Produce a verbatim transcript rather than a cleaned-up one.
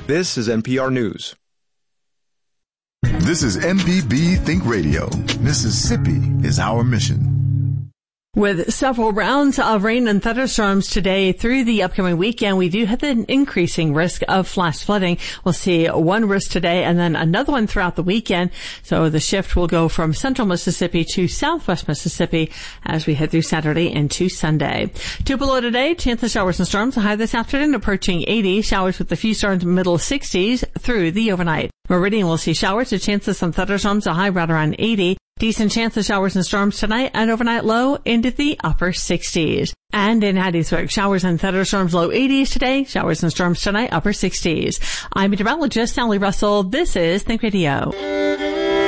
This is N P R News. This is M P B Think Radio. Mississippi is our mission. With several rounds of rain and thunderstorms today through the upcoming weekend, we do have an increasing risk of flash flooding. We'll see one risk today and then another one throughout the weekend. So the shift will go from central Mississippi to southwest Mississippi as we head through Saturday into Sunday. Two below today, chance of showers and storms. A high this afternoon approaching eighty. Showers with a few storms middle sixties through the overnight. Meridian will see showers, a chance of some thunderstorms, a high right around eighty. Decent chance of showers and storms tonight, and overnight low into the upper sixties. And in Hattiesburg, showers and thunderstorms low eighties today, showers and storms tonight, upper sixties. I'm meteorologist Sally Russell. This is Think Radio.